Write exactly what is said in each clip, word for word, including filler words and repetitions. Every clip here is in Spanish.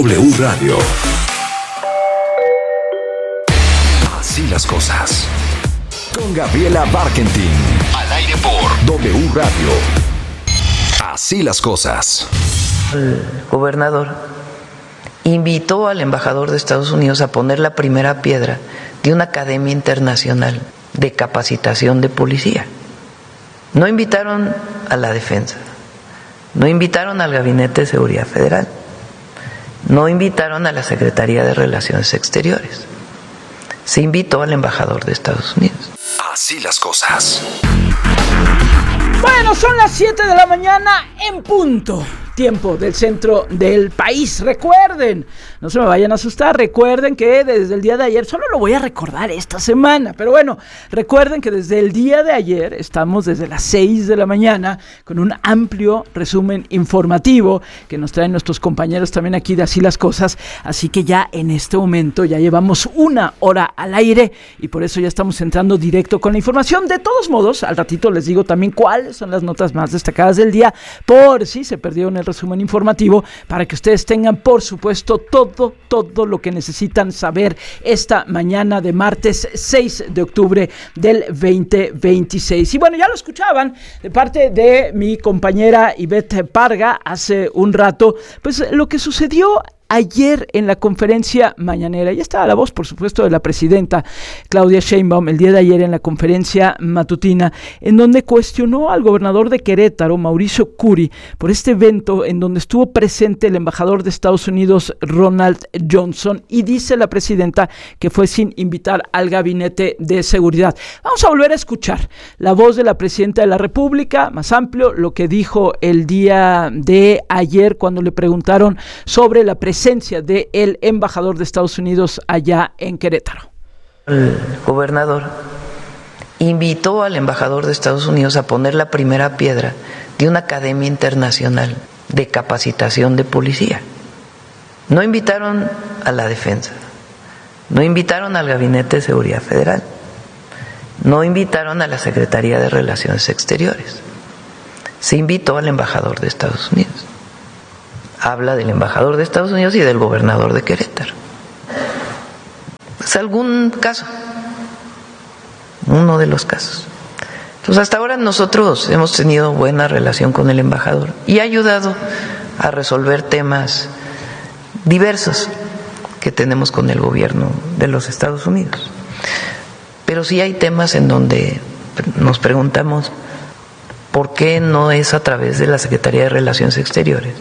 W Radio. Así las cosas. Con Gabriela Barkentin. Al aire por W Radio. Así las cosas. El gobernador invitó al embajador de Estados Unidos a poner la primera piedra de una academia internacional de capacitación de policía. No invitaron a la defensa, no invitaron al Gabinete de Seguridad Federal, no invitaron a la Secretaría de Relaciones Exteriores. Se invitó al embajador de Estados Unidos. Así las cosas. Bueno, son las siete de la mañana en punto. Tiempo del centro del país. Recuerden, no se me vayan a asustar, recuerden que desde el día de ayer, solo lo voy a recordar esta semana, pero bueno, recuerden que desde el día de ayer estamos desde las seis de la mañana con un amplio resumen informativo que nos traen nuestros compañeros también aquí de Así las Cosas, así que ya en este momento ya llevamos una hora al aire y por eso ya estamos entrando directo con la información. De todos modos, al ratito les digo también cuáles son las notas más destacadas del día, por si se perdieron el resumen informativo, para que ustedes tengan, por supuesto, todo, todo lo que necesitan saber esta mañana de martes seis de octubre del veinte veintiséis. Y bueno, ya lo escuchaban de parte de mi compañera Ivette Parga hace un rato, pues lo que sucedió ayer en la conferencia mañanera. Ya estaba la voz, por supuesto, de la presidenta Claudia Sheinbaum el día de ayer en la conferencia matutina, en donde cuestionó al gobernador de Querétaro, Mauricio Curi, por este evento en donde estuvo presente el embajador de Estados Unidos, Ronald Johnson, y dice la presidenta que fue sin invitar al Gabinete de Seguridad. Vamos a volver a escuchar la voz de la presidenta de la República, más amplio, lo que dijo el día de ayer cuando le preguntaron sobre la presencia del embajador de Estados Unidos allá en Querétaro. El gobernador invitó al embajador de Estados Unidos a poner la primera piedra de una academia internacional de capacitación de policía. No invitaron a la defensa, no invitaron al Gabinete de Seguridad Federal, no invitaron a la Secretaría de Relaciones Exteriores. Se invitó al embajador de Estados Unidos. Habla del embajador de Estados Unidos y del gobernador de Querétaro. Es algún caso, uno de los casos. Entonces, hasta ahora nosotros hemos tenido buena relación con el embajador y ha ayudado a resolver temas diversos que tenemos con el gobierno de los Estados Unidos. Pero sí hay temas en donde nos preguntamos por qué no es a través de la Secretaría de Relaciones Exteriores.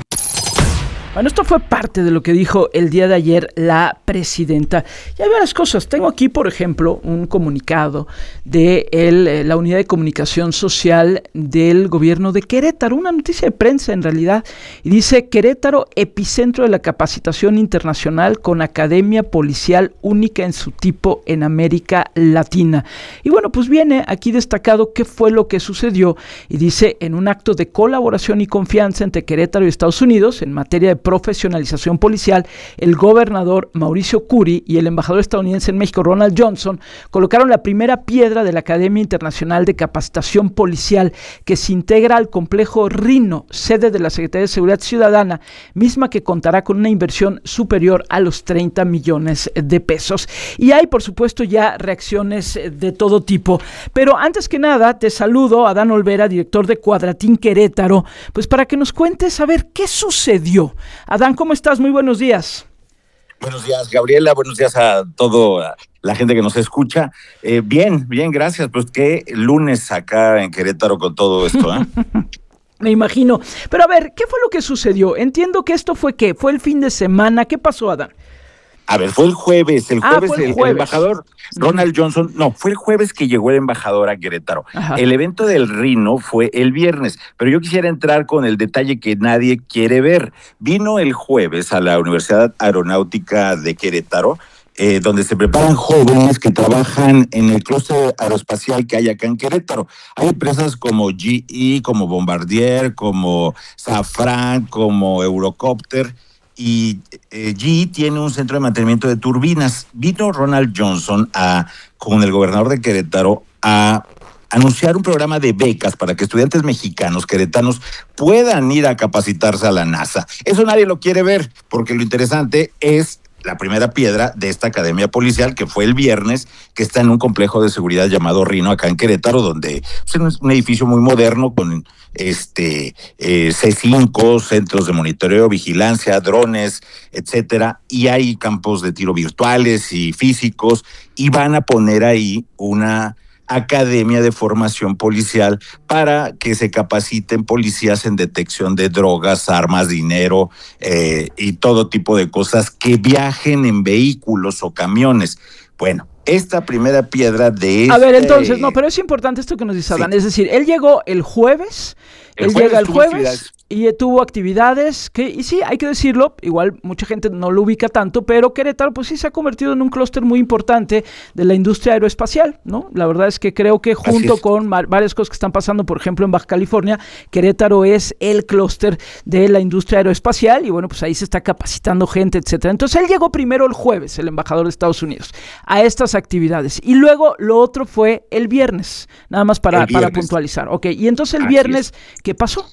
Bueno, esto fue parte de lo que dijo el día de ayer la presidenta. Y hay varias cosas. Tengo aquí, por ejemplo, un comunicado de el, la Unidad de Comunicación Social del Gobierno de Querétaro, una noticia de prensa en realidad, y dice: Querétaro, epicentro de la capacitación internacional con academia policial única en su tipo en América Latina. Y bueno, pues viene aquí destacado qué fue lo que sucedió, y dice: en un acto de colaboración y confianza entre Querétaro y Estados Unidos en materia de profesionalización policial, el gobernador Mauricio Curi y el embajador estadounidense en México, Ronald Johnson, colocaron la primera piedra de la Academia Internacional de Capacitación Policial, que se integra al complejo Rino, sede de la Secretaría de Seguridad Ciudadana, misma que contará con una inversión superior a los treinta millones de pesos. Y hay, por supuesto, ya reacciones de todo tipo. Pero antes que nada, te saludo, Adán Olvera, director de Cuadratín Querétaro, pues para que nos cuentes a ver qué sucedió. Adán, ¿cómo estás? Muy buenos días. Buenos días, Gabriela. Buenos días a toda la gente que nos escucha. Eh, bien, bien, gracias. Pues qué lunes acá en Querétaro con todo esto, ¿eh? Me imagino. Pero a ver, ¿qué fue lo que sucedió? Entiendo que esto fue, ¿qué? ¿Fue el fin de semana? ¿Qué pasó, Adán? A ver, fue el jueves, el ah, jueves, el, el, jueves. el embajador Ronald Johnson, no, fue el jueves que llegó el embajador a Querétaro. Ajá. El evento del Rino fue el viernes, pero yo quisiera entrar con el detalle que nadie quiere ver. Vino el jueves a la Universidad Aeronáutica de Querétaro, eh, donde se preparan jóvenes que trabajan en el clúster aeroespacial que hay acá en Querétaro. Hay empresas como G E, como Bombardier, como Safran, como Eurocopter, y eh, G E tiene un centro de mantenimiento de turbinas. Vino Ronald Johnson a, con el gobernador de Querétaro a anunciar un programa de becas para que estudiantes mexicanos, queretanos, puedan ir a capacitarse a la NASA. Eso nadie lo quiere ver, porque lo interesante es la primera piedra de esta academia policial, que fue el viernes, que está en un complejo de seguridad llamado Rino, acá en Querétaro, donde pues, es un edificio muy moderno con este eh, C cinco, centros de monitoreo, vigilancia, drones, etcétera, y hay campos de tiro virtuales y físicos, y van a poner ahí una academia de formación policial para que se capaciten policías en detección de drogas, armas, dinero eh, y todo tipo de cosas que viajen en vehículos o camiones. Bueno, esta primera piedra de este... A ver, entonces, no, pero es importante esto que nos dice Adán, sí. Es decir, él llegó el jueves, el él jueves llega el jueves y tuvo actividades que, y sí, hay que decirlo, igual mucha gente no lo ubica tanto, pero Querétaro pues sí se ha convertido en un clúster muy importante de la industria aeroespacial, ¿no? La verdad es que creo que junto con mar, varias cosas que están pasando, por ejemplo, en Baja California, Querétaro es el clúster de la industria aeroespacial y bueno, pues ahí se está capacitando gente, etcétera. Entonces él llegó primero el jueves, el embajador de Estados Unidos, a estas actividades y luego lo otro fue el viernes, nada más para, para puntualizar. Ok, y entonces el viernes, ¿qué pasó?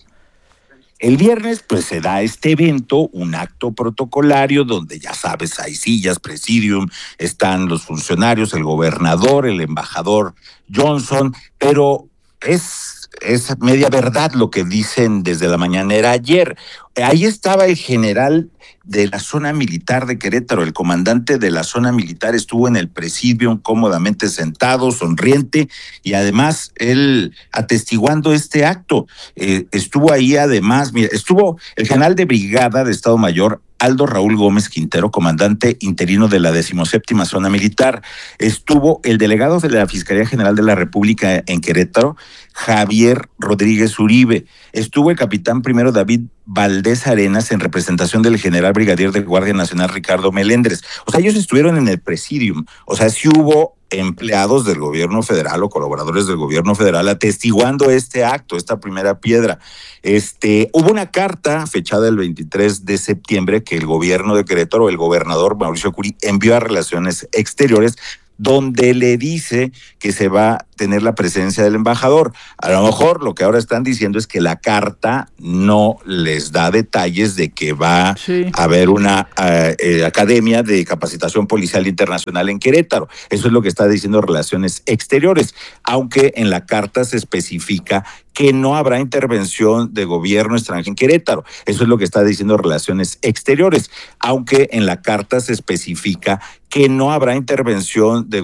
El viernes, pues, se da este evento, un acto protocolario donde, ya sabes, hay sillas, presidium, están los funcionarios, el gobernador, el embajador Johnson, pero es, es media verdad lo que dicen desde la mañanera ayer. Ahí estaba el general de la zona militar de Querétaro, el comandante de la zona militar estuvo en el presidium cómodamente sentado, sonriente, y además él atestiguando este acto. Eh, estuvo ahí además, mira, estuvo el general de brigada de Estado Mayor, Aldo Raúl Gómez Quintero, comandante interino de la decimoséptima zona militar. Estuvo el delegado de la Fiscalía General de la República en Querétaro, Javier Rodríguez Uribe. Estuvo el capitán primero David Valdés Arenas en representación del general brigadier de Guardia Nacional Ricardo Melendres. O sea, ellos estuvieron en el presidium. O sea, sí hubo empleados del gobierno federal o colaboradores del gobierno federal atestiguando este acto, esta primera piedra. Este, hubo una carta fechada el veintitrés de septiembre que el gobierno de Querétaro, el gobernador Mauricio Curi, envió a Relaciones Exteriores, donde le dice que se va a tener la presencia del embajador. A lo mejor lo que ahora están diciendo es que la carta no les da detalles de que va sí. a haber una uh, eh, academia de capacitación policial internacional en Querétaro. Eso es lo que está diciendo Relaciones Exteriores, aunque en la carta se especifica que no habrá intervención de gobierno extranjero en Querétaro. Eso es lo que está diciendo Relaciones Exteriores, aunque en la carta se especifica que no habrá intervención de